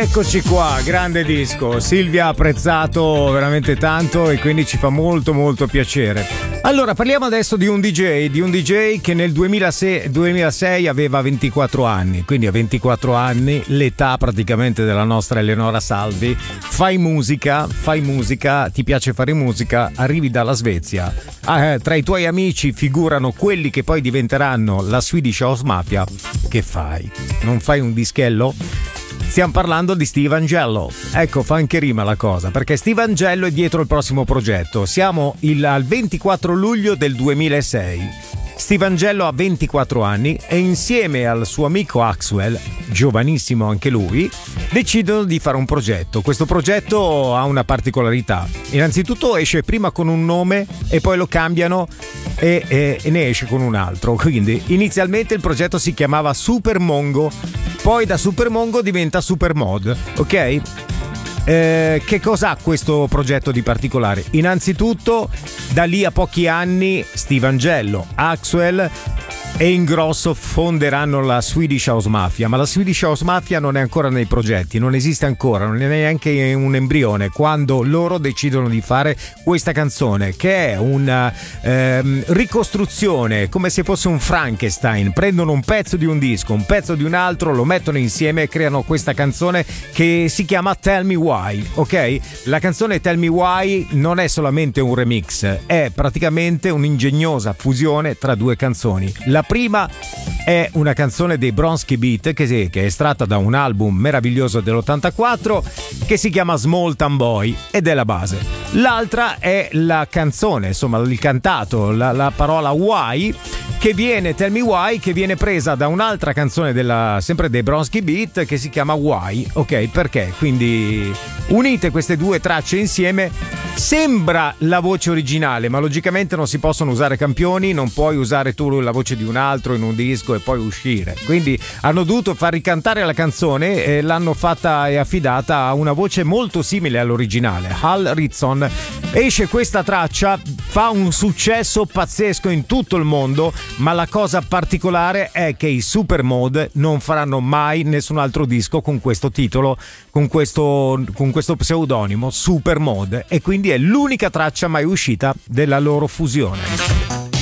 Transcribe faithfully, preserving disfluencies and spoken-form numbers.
Eccoci qua, grande disco. Silvia ha apprezzato veramente tanto e quindi ci fa molto molto piacere. Allora, parliamo adesso di un D J, di un D J che nel duemilasei, duemilasei aveva ventiquattro anni, quindi a ventiquattro anni, l'età praticamente della nostra Eleonora Salvi. Fai musica, fai musica, ti piace fare musica, arrivi dalla Svezia. Ah, tra i tuoi amici figurano quelli che poi diventeranno la Swedish House Mafia. Che fai? Non fai un dischello? Stiamo parlando di Steve Angello. Ecco, fa anche rima la cosa, perché Steve Angello è dietro il prossimo progetto. Siamo il, al ventiquattro luglio del duemilasei. Steve Angello ha ventiquattro anni e insieme al suo amico Axwell, giovanissimo anche lui, decidono di fare un progetto. Questo progetto ha una particolarità. Innanzitutto esce prima con un nome e poi lo cambiano e, e, e ne esce con un altro. Quindi inizialmente il progetto si chiamava Super Mongo, poi da Super Mongo diventa Super Mod, ok? Eh, che cosa ha questo progetto di particolare? Innanzitutto, da lì a pochi anni Steve Angello, Axwell e Ingrosso fonderanno la Swedish House Mafia, ma la Swedish House Mafia non è ancora nei progetti, non esiste ancora, non è neanche un embrione quando loro decidono di fare questa canzone, che è una ehm, ricostruzione, come se fosse un Frankenstein. Prendono un pezzo di un disco, un pezzo di un altro, lo mettono insieme e creano questa canzone che si chiama Tell Me Why, ok? La canzone Tell Me Why non è solamente un remix, è praticamente un'ingegnosa fusione tra due canzoni. La prima è una canzone dei Bronski Beat che, sì, che è estratta da un album meraviglioso dell'ottantaquattro che si chiama Small Town Boy ed è la base. L'altra è la canzone, insomma il cantato, la, la parola Why, che viene Tell Me Why, che viene presa da un'altra canzone della, sempre dei Bronski Beat, che si chiama Why, ok? Perché? Quindi unite queste due tracce insieme, sembra la voce originale, ma logicamente non si possono usare campioni, non puoi usare tu la voce di un altro in un disco e poi uscire. Quindi hanno dovuto far ricantare la canzone e l'hanno fatta e affidata a una voce molto simile all'originale, Hal Ritson. Esce questa traccia, fa un successo pazzesco in tutto il mondo, ma la cosa particolare è che i Super Mod non faranno mai nessun altro disco con questo titolo, con questo, con questo pseudonimo Super Mod, e quindi è l'unica traccia mai uscita della loro fusione.